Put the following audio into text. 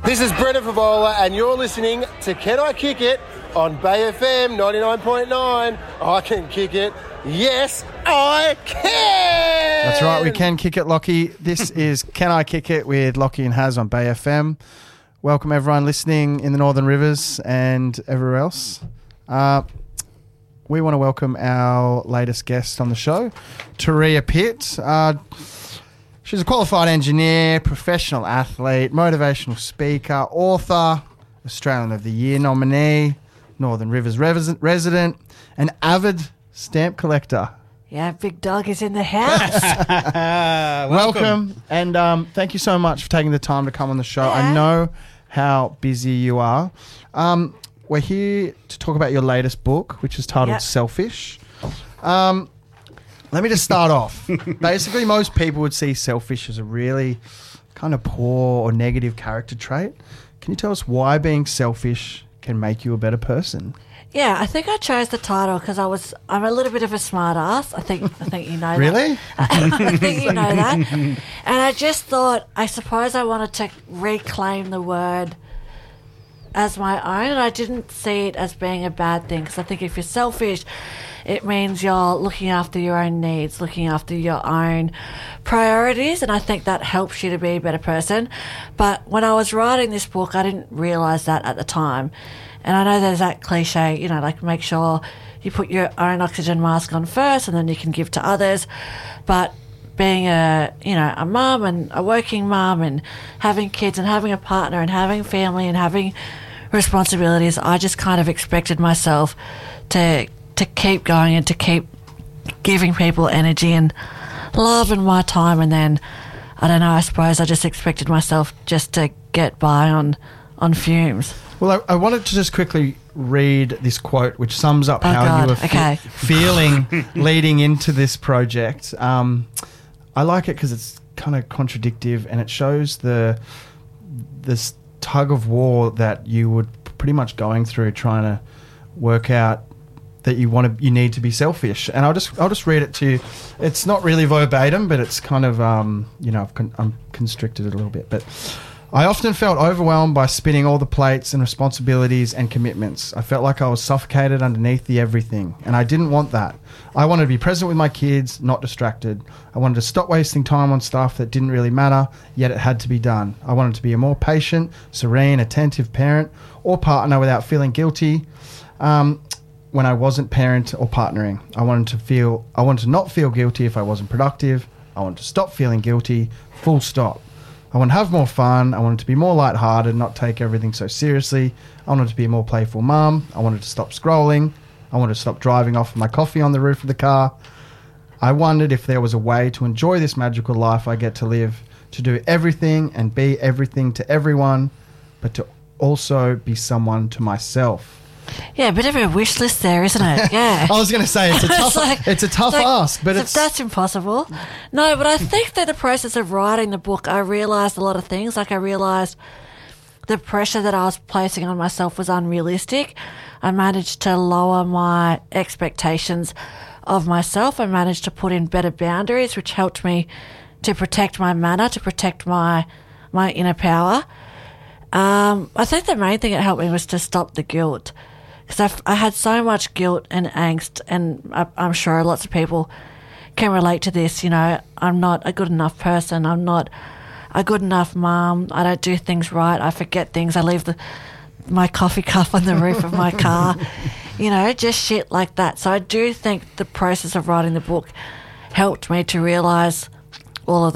This is Brendan Favola, and you're listening to Can I Kick It on Bay FM 99.9. I can kick it. Yes, I can. That's right, we can kick it, Lockie. This is Can I Kick It with Lockie and Haz on Bay FM. Welcome everyone listening in the Northern Rivers and everywhere else. We want to welcome our latest guest on the show, Turia Pitt. She's a qualified engineer, professional athlete, motivational speaker, author, Australian of the Year nominee, Northern Rivers resident, and avid stamp collector. Yeah, Big Dog is in the house. Welcome. And thank you so much for taking the time to come on the show. Yeah. I know how busy you are. We're here to talk about your latest book, which is titled Selfish. Let me just start off. Basically, most people would see selfish as a really kind of poor or negative character trait. Can you tell us why being selfish can make you a better person? Yeah, I think I chose the title because I'm a little bit of a smart ass. I think you know Really? that. I think you know that. And I just thought, I suppose I wanted to reclaim the word as my own, and I didn't see it as being a bad thing, because I think if you're selfish, it means you're looking after your own needs, looking after your own priorities, and I think that helps you to be a better person. But when I was writing this book, I didn't realise that at the time. And I know there's that cliche, you know, like make sure you put your own oxygen mask on first and then you can give to others. But being a mum and a working mum and having kids and having a partner and having family and having responsibilities, I just kind of expected myself to keep going and to keep giving people energy and love and my time. And then, I don't know, I suppose I just expected myself just to get by on fumes. Well, I wanted to just quickly read this quote, which sums up how you were feeling leading into this project. I like it because it's kind of contradictive, and it shows this tug of war that you would pretty much going through trying to work out that you need to be selfish. And I'll just read it to you. It's not really verbatim, but it's kind of I'm constricted it a little bit. But I often felt overwhelmed by spinning all the plates and responsibilities and commitments. I felt like I was suffocated underneath the everything, and I didn't want that. I wanted to be present with my kids, not distracted. I wanted to stop wasting time on stuff that didn't really matter, yet it had to be done. I wanted to be a more patient, serene, attentive parent or partner without feeling guilty when I wasn't parent or partnering. I wanted to not feel guilty if I wasn't productive. I wanted to stop feeling guilty, full stop. I want to have more fun. I wanted to be more lighthearted, not take everything so seriously. I wanted to be a more playful mum. I wanted to stop scrolling. I wanted to stop driving off with my coffee on the roof of the car. I wondered if there was a way to enjoy this magical life I get to live, to do everything and be everything to everyone, but to also be someone to myself. Yeah, a bit of a wish list there, isn't it? Yeah. I was going to say it's a tough ask, but that's impossible. No, but I think that the process of writing the book, I realised a lot of things. Like I realised the pressure that I was placing on myself was unrealistic. I managed to lower my expectations of myself. I managed to put in better boundaries, which helped me to protect my manner, to protect my inner power. I think the main thing that helped me was to stop the guilt. Because I had so much guilt and angst, and I'm sure lots of people can relate to this. You know, I'm not a good enough person. I'm not a good enough mum. I don't do things right. I forget things. I leave my coffee cup on the roof of my car. You know, just shit like that. So I do think the process of writing the book helped me to realise all of